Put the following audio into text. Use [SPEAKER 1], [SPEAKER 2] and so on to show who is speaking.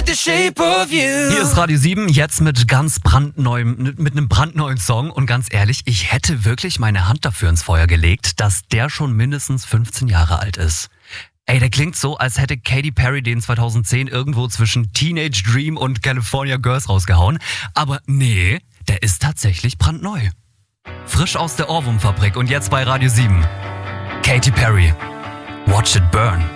[SPEAKER 1] the shape of you.
[SPEAKER 2] Hier ist Radio 7, jetzt mit einem brandneuen Song. Und ganz ehrlich, ich hätte wirklich meine Hand dafür ins Feuer gelegt, dass der schon mindestens 15 Jahre alt ist. Ey, der klingt so, als hätte Katy Perry den 2010 irgendwo zwischen Teenage Dream und California Girls rausgehauen. Aber nee, der ist tatsächlich brandneu. Frisch aus der Ohrwurmfabrik und jetzt bei Radio 7. Katy Perry, Watch It Burn.